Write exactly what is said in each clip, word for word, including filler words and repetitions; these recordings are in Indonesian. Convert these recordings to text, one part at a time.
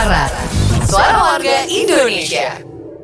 Barat. Suara warga Indonesia.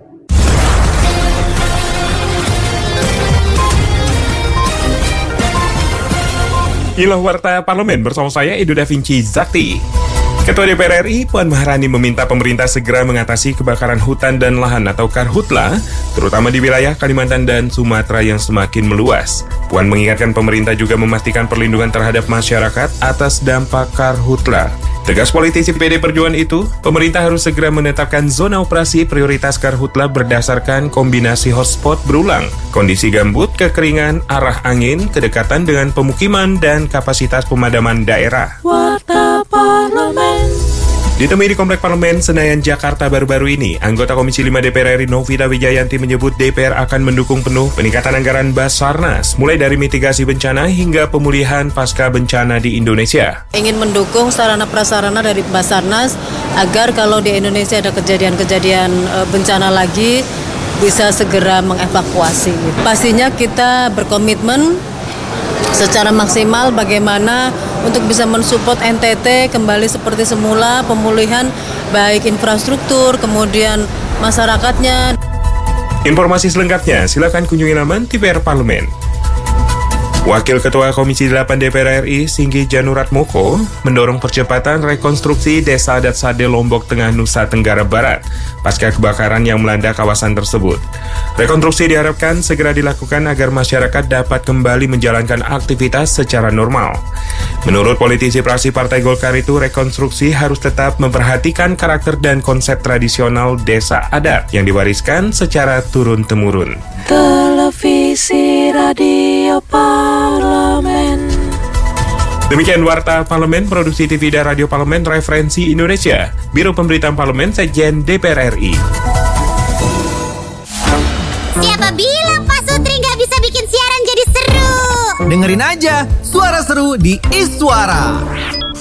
Inilah Warta Parlemen bersama saya Edo Da Vinci Zakti. Ketua D P R R I Puan Maharani meminta pemerintah segera mengatasi kebakaran hutan dan lahan atau karhutla, terutama di wilayah Kalimantan dan Sumatera yang semakin meluas. Puan mengingatkan pemerintah juga memastikan perlindungan terhadap masyarakat atas dampak karhutla. Tegas politisi P D Perjuangan itu, pemerintah harus segera menetapkan zona operasi prioritas karhutla berdasarkan kombinasi hotspot berulang, kondisi gambut, kekeringan, arah angin, kedekatan dengan pemukiman, dan kapasitas pemadaman daerah. Warta Parlemen. Ditemui di Komplek Parlemen Senayan, Jakarta baru-baru ini, anggota Komisi lima D P R R I Novita Wijayanti menyebut D P R akan mendukung penuh peningkatan anggaran Basarnas, mulai dari mitigasi bencana hingga pemulihan pasca bencana di Indonesia. Ingin mendukung sarana prasarana dari Basarnas agar kalau di Indonesia ada kejadian-kejadian e, bencana lagi bisa segera mengevakuasi. Pastinya kita berkomitmen secara maksimal bagaimana untuk bisa mensupport N T T kembali seperti semula, pemulihan baik infrastruktur, kemudian masyarakatnya. Informasi selengkapnya silakan kunjungi laman T V R Parlemen. Wakil Ketua Komisi delapan D P R R I Singgi Janurat Moko mendorong percepatan rekonstruksi Desa Adat Sade Lombok Tengah, Nusa Tenggara Barat pasca kebakaran yang melanda kawasan tersebut. Rekonstruksi diharapkan segera dilakukan agar masyarakat dapat kembali menjalankan aktivitas secara normal. Menurut politisi praksi Partai Golkar itu, rekonstruksi harus tetap memperhatikan karakter dan konsep tradisional desa adat yang diwariskan secara turun-temurun. Televisi Radio Parlemen. Demikian Warta Parlemen, produksi T V dan Radio Parlemen Referensi Indonesia, Biro Pemberitaan Parlemen, Sekjen D P R R I. Siapa bilang Pak Sutri nggak bisa bikin siaran jadi seru? Dengerin aja Suara Seru di Iswara.